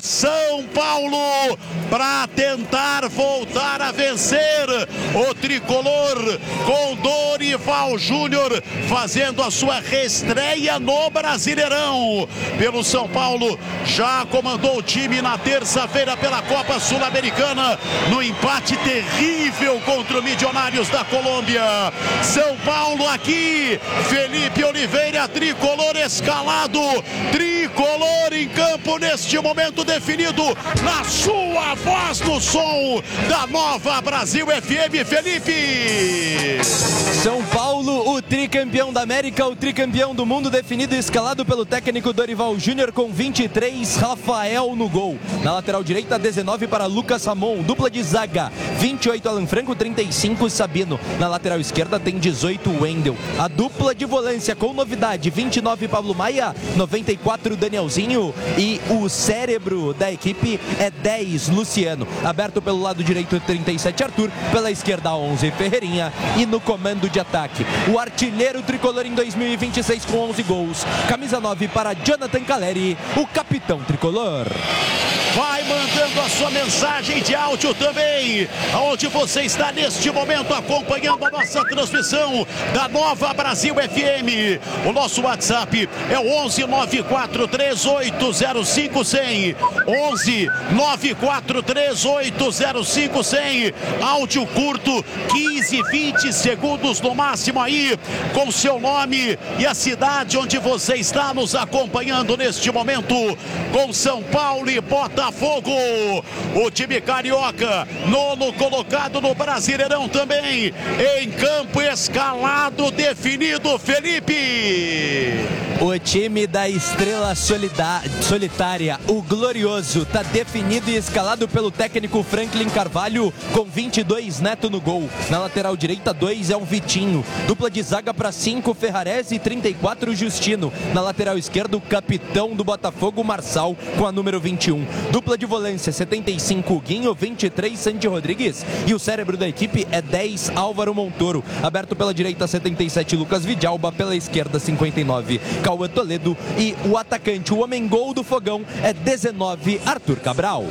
São Paulo para tentar voltar a vencer. O tricolor com Dorival Júnior fazendo a sua reestreia no Brasileirão. Pelo São Paulo, já comandou o time na terça-feira pela Copa Sul-Americana, no empate terrível contra o Milionários da Colômbia. São Paulo aqui, Felipe Oliveira, tricolor escalado, tricolor em campo neste momento definido, na sua voz no som da Nova Brasil FM, Felipe. São Paulo, o tricampeão da América, o tricampeão do mundo, definido e escalado pelo técnico Dorival Júnior com 23, Rafael no gol. Na lateral direita, 19 para Lucas Ramon, dupla de zaga, 28 Alan Franco, 35 Sabino. Na lateral esquerda tem 18 Wendel. A dupla de volância com novidade, 29 Pablo Maia, 94 Danielzinho e o cérebro da equipe é 10 Luciano. Aberto pelo lado direito, 37 Arthur, pela esquerda 11 Ferreirinha e no comando de ataque o artilheiro tricolor em 2026 com 11 gols, camisa 9 para Jonathan Caleri, o capitão tricolor. Vai mandando a sua mensagem de áudio também, aonde você está neste momento acompanhando a nossa transmissão da Nova Brasil FM. O nosso WhatsApp é o 11 943805100, 11 943805100. Áudio curto, 15, 20 segundos no máximo aí, com seu nome e a cidade onde você está nos acompanhando neste momento, com São Paulo e Botafogo. O time carioca, nono colocado no Brasileirão também, em campo escalado, definido, Felipe. O time da estrela solitária, o glorioso, tá definido e escalado pelo técnico Franklin Carvalho com 22, Neto no gol. Na lateral direita, 2 é o Vitinho. Dupla de zaga para 5, Ferrarese e 34, Justino. Na lateral esquerda, o capitão do Botafogo, Marçal, com a número 21. Dupla de volância, 75, Guinho, 23, Sandy Rodrigues. E o cérebro da equipe é 10, Álvaro Montoro. Aberto pela direita, 77, Lucas Vidalba. Pela esquerda, 59, Cauã Toledo. E o atacante, o homem-gol do Fogão, é 19, Arthur Cabral.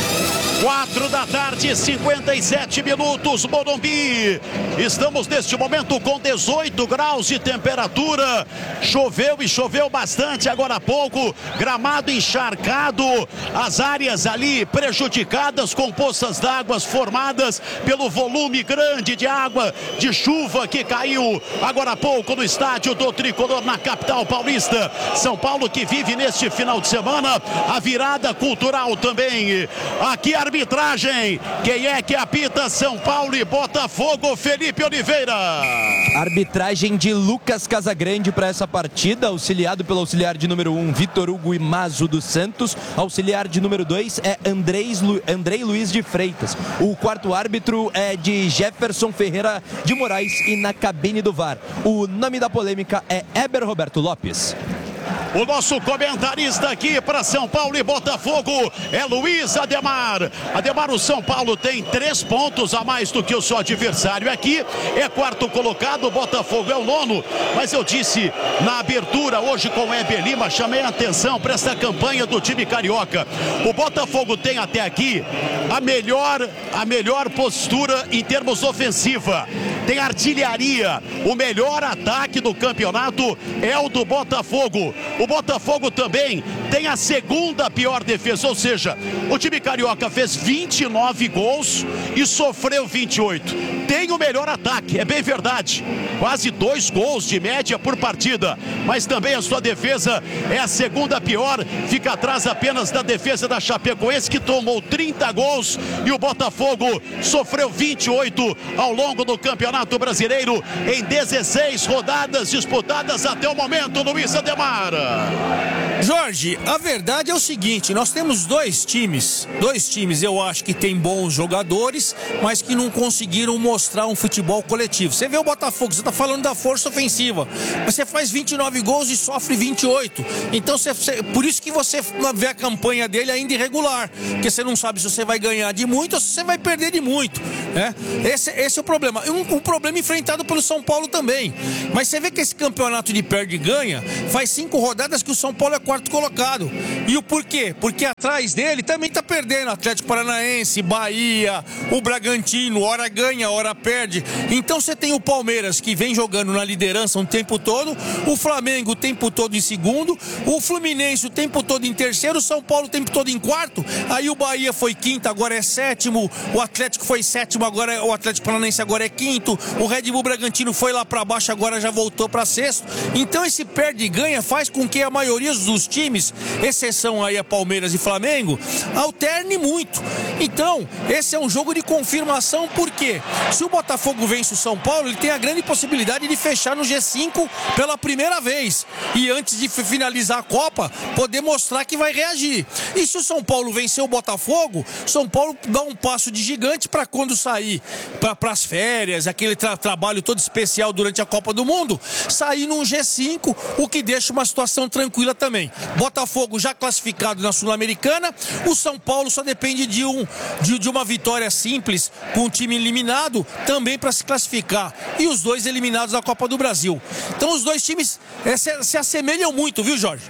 4 da tarde, 57 minutos, Morumbi. Estamos neste momento com 18 graus de temperatura. Choveu e choveu bastante agora há pouco. Gramado encharcado. As áreas ali prejudicadas com poças d'água formadas pelo volume grande de água, de chuva que caiu agora há pouco no estádio do Tricolor na capital paulista. São Paulo que vive neste final de semana a virada cultural também. Aqui a arbitragem, quem é que apita São Paulo e Botafogo? Felipe Oliveira. Arbitragem de Lucas Casagrande para essa partida, auxiliado pelo auxiliar de número 1, Vitor Hugo Imazo dos Santos. Auxiliar de número 2 é Andrei Luiz de Freitas. O quarto árbitro é de Jefferson Ferreira de Moraes e na cabine do VAR, o nome da polêmica é Eber Roberto Lopes. O nosso comentarista aqui para São Paulo e Botafogo é Luiz Ademar. Ademar, o São Paulo tem 3 pontos a mais do que o seu adversário aqui. É quarto colocado, o Botafogo é o nono. Mas eu disse na abertura hoje com o Heber Lima, chamei a atenção para essa campanha do time carioca. O Botafogo tem até aqui a melhor postura em termos ofensiva. Tem artilharia. O melhor ataque do campeonato é o do Botafogo. O Botafogo também tem a segunda pior defesa, ou seja, o time carioca fez 29 gols e sofreu 28. Tem o melhor ataque, é bem verdade. Quase 2 gols de média por partida. Mas também a sua defesa é a segunda pior. Fica atrás apenas da defesa da Chapecoense, que tomou 30 gols. E o Botafogo sofreu 28 ao longo do Campeonato Brasileiro em 16 rodadas disputadas até o momento, Luiz Ademar. Jorge, a verdade é o seguinte, nós temos dois times eu acho que tem bons jogadores, mas que não conseguiram mostrar um futebol coletivo. Você vê o Botafogo, você está falando da força ofensiva, mas você faz 29 gols e sofre 28, então por isso que você vê a campanha dele ainda irregular, porque você não sabe se você vai ganhar de muito ou se você vai perder de muito, né? Esse é o problema, um problema enfrentado pelo São Paulo também, mas você vê que esse campeonato de perde e ganha, faz 5 rodadas que o São Paulo é quarto colocado. E o porquê? Porque atrás dele também tá perdendo Atlético Paranaense, Bahia, o Bragantino, hora ganha, hora perde. Então você tem o Palmeiras, que vem jogando na liderança o tempo todo, o Flamengo o tempo todo em segundo, o Fluminense o tempo todo em terceiro, o São Paulo o tempo todo em quarto, aí o Bahia foi quinto, agora é sétimo, o Atlético foi sétimo, agora o Atlético Paranaense agora é quinto, o Red Bull Bragantino foi lá para baixo, agora já voltou para sexto. Então esse perde e ganha faz com que a maioria dos times, exceção aí a Palmeiras e Flamengo, alterne muito. Então esse é um jogo de confirmação, porque se o Botafogo vence o São Paulo, ele tem a grande possibilidade de fechar no G5 pela primeira vez, e antes de finalizar a Copa, poder mostrar que vai reagir. E se o São Paulo vencer o Botafogo, São Paulo dá um passo de gigante para quando sair para as férias, aquele trabalho todo especial durante a Copa do Mundo, sair num G5, o que deixa uma situação tranquila também. Botafogo já classificado na Sul-Americana, o São Paulo só depende de uma vitória simples com o time eliminado também para se classificar, e os dois eliminados da Copa do Brasil. Então os dois times se assemelham muito, viu, Jorge?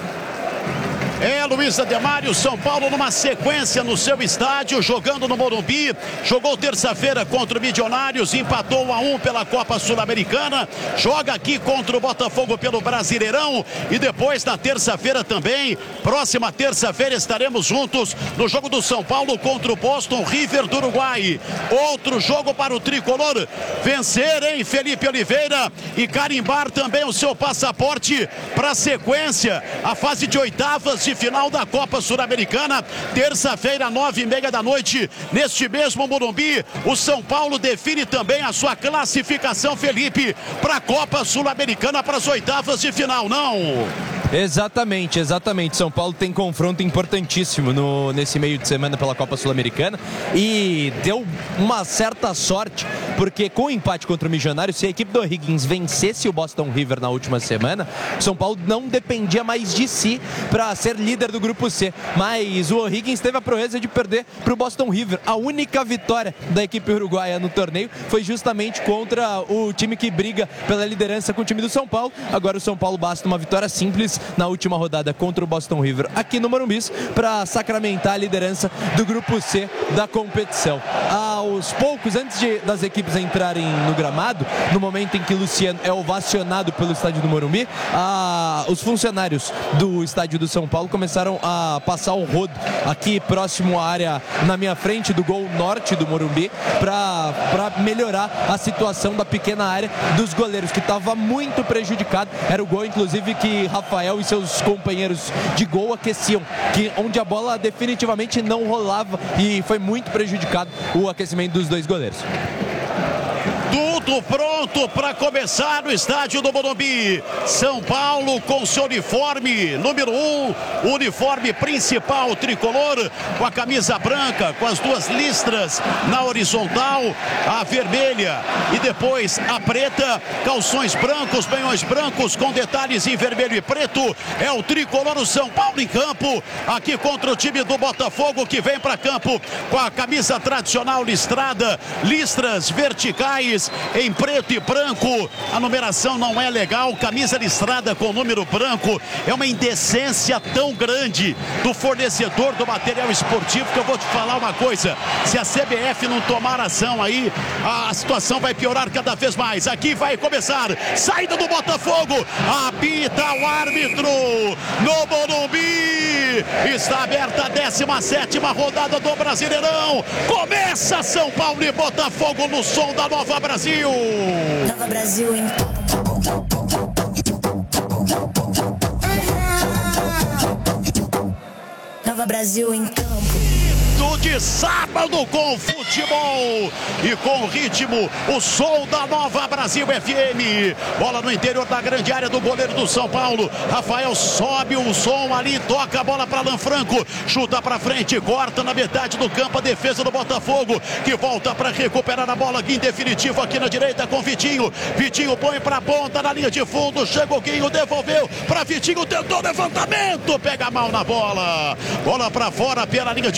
Luiz Ademar, o São Paulo numa sequência no seu estádio, jogando no Morumbi, jogou terça-feira contra o Milionários, empatou 1-1 pela Copa Sul-Americana, joga aqui contra o Botafogo pelo Brasileirão, e depois na terça-feira também, próxima terça-feira estaremos juntos no jogo do São Paulo contra o Boston River do Uruguai. Outro jogo para o tricolor vencer, hein, Felipe Oliveira, e carimbar também o seu passaporte para a sequência, a fase de oitavas de final da Copa Sul-Americana, terça-feira, 9h30 da noite, neste mesmo Morumbi. O São Paulo define também a sua classificação, Felipe, para a Copa Sul-Americana, para as oitavas de final, não? Exatamente. São Paulo tem confronto importantíssimo nesse meio de semana pela Copa Sul-Americana, e deu uma certa sorte, porque com o empate contra o Milionário, se a equipe do O'Higgins vencesse o Boston River na última semana, o São Paulo não dependia mais de si para ser líder do grupo C, mas o O'Higgins teve a proeza de perder para o Boston River. A única vitória da equipe uruguaia no torneio foi justamente contra o time que briga pela liderança com o time do São Paulo. Agora o São Paulo basta uma vitória simples na última rodada contra o Boston River aqui no Morumbi para sacramentar a liderança do grupo C da competição. Aos poucos, antes das equipes entrarem no gramado, no momento em que Luciano é ovacionado pelo estádio do Morumbi, os funcionários do estádio do São Paulo começaram a passar o rodo aqui próximo à área, na minha frente do gol norte do Morumbi, para melhorar a situação da pequena área dos goleiros, que estava muito prejudicado. Era o gol, inclusive, que Rafael e seus companheiros de gol aqueciam, onde a bola definitivamente não rolava, e foi muito prejudicado o aquecimento dos dois goleiros. Tudo pronto para começar no estádio do Morumbi. São Paulo com seu uniforme número 1, uniforme principal tricolor, com a camisa branca, com as duas listras na horizontal, a vermelha e depois a preta, calções brancos, meiões brancos com detalhes em vermelho e preto. É o tricolor, o São Paulo em campo, aqui contra o time do Botafogo, que vem para campo com a camisa tradicional listrada, listras verticais em preto e branco. A numeração não é legal, camisa listrada com número branco. É uma indecência tão grande do fornecedor do material esportivo, que eu vou te falar uma coisa: se a CBF não tomar ação aí, a situação vai piorar cada vez mais. Aqui vai começar, saída do Botafogo, apita o árbitro no Morumbi. Está aberta a 17ª rodada do Brasileirão. Começa São Paulo e Botafogo no som da Nova Brasil. Nova Brasil em Nova Brasil em campo. De sábado com futebol e com ritmo, o som da Nova Brasil FM. Bola no interior da grande área do goleiro do São Paulo. Rafael sobe o som ali, toca a bola para Alan Franco, chuta para frente, corta na metade do campo a defesa do Botafogo, que volta para recuperar a bola em definitivo aqui na direita com Vitinho. Vitinho põe para a ponta na linha de fundo, chega o Guinho, devolveu para Vitinho, tentou levantamento, pega mal na bola, bola para fora pela linha de fundo.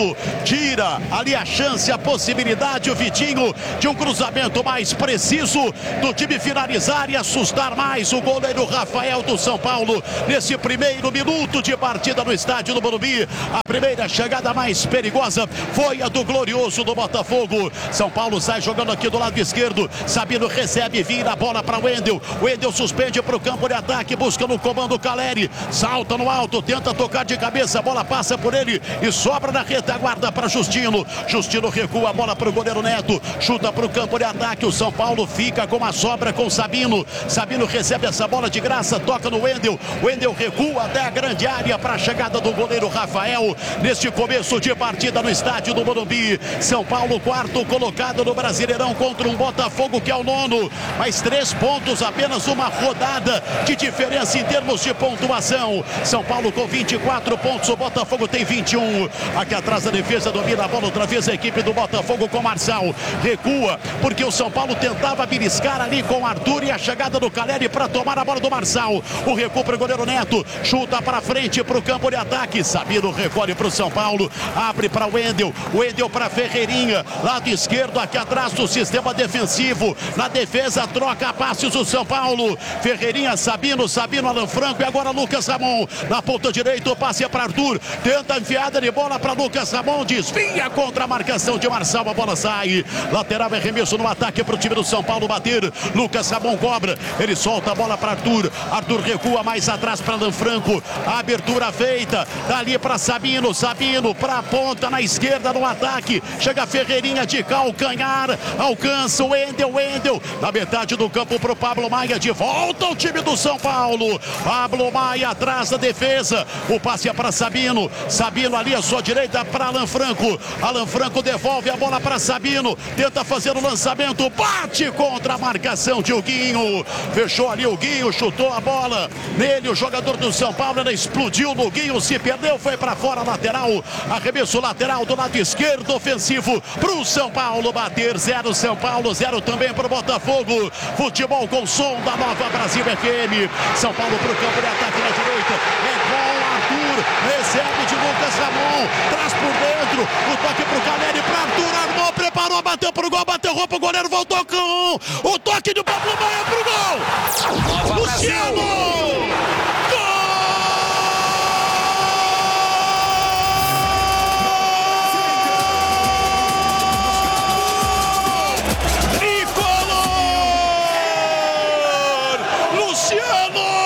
Vitinho tira ali a chance, a possibilidade, o Vitinho, de um cruzamento mais preciso do time finalizar e assustar mais o goleiro Rafael do São Paulo nesse primeiro minuto de partida no estádio do Morumbi. A primeira chegada mais perigosa foi a do glorioso do Botafogo. São Paulo sai jogando aqui do lado esquerdo. Sabino recebe, vira a bola para o Wendel. O Wendel suspende para o campo de ataque, busca no comando o Caleri. Salta no alto, tenta tocar de cabeça, a bola passa por ele e sobra na retaguarda para Justino. Justino recua a bola para o goleiro Neto. Chuta para o campo de ataque. O São Paulo fica com a sobra com Sabino. Sabino recebe essa bola de graça, toca no Wendel. Wendel recua até a grande área para a chegada do goleiro Rafael. Neste começo de partida no estádio do Morumbi. São Paulo, quarto colocado no Brasileirão contra um Botafogo que é o nono. Mais 3 pontos, apenas uma rodada de diferença em termos de pontuação. São Paulo com 24 pontos, o Botafogo tem 21. Aqui atrás da defesa, domina a bola outra vez a equipe do Botafogo com Marçal. Recua, porque o São Paulo tentava beliscar ali com Arthur e a chegada do Caleri para tomar a bola do Marçal. O recuo para o goleiro Neto, chuta para frente para o campo de ataque. Sabino recolhe para o São Paulo, abre para o Wendel. Wendel para Ferreirinha, lado esquerdo aqui atrás do sistema defensivo. Na defesa, troca passes o São Paulo. Ferreirinha, Sabino, Alan Franco e agora Lucas Ramon. Na ponta direita, o passe é para Arthur. Tenta a enfiada de bola para Lucas Ramon, desvia contra a marcação de Marçal, a bola sai. Lateral é remesso no ataque para o time do São Paulo bater. Lucas Ramon cobra, ele solta a bola para Arthur. Arthur recua mais atrás para Alan Franco. A abertura feita, dali para Sabino para a ponta na esquerda no ataque. Chega Ferreirinha de calcanhar, alcança o Wendel. Na metade do campo para o Pablo Maia, de volta ao time do São Paulo. Pablo Maia atrás da defesa. O passe é para Sabino ali à sua direita para Alan Franco devolve a bola para Sabino, tenta fazer o lançamento, bate contra a marcação de Guinho. Fechou ali o Guinho, chutou a bola nele, o jogador do São Paulo, ela explodiu no Guinho, se perdeu, foi para fora, lateral, arremesso lateral do lado esquerdo, ofensivo para o São Paulo bater. 0 São Paulo, 0 também para o Botafogo. Futebol com som da Nova Brasil FM. São Paulo para o campo de ataque na direita, é com Arthur, recebe de Lucas Ramon, traz por dentro, o toque para o Caleri, para Arthur, armou, preparou, bateu pro gol, bateu roupa, o goleiro voltou com o toque do Pablo Maia pro gol. Luciano!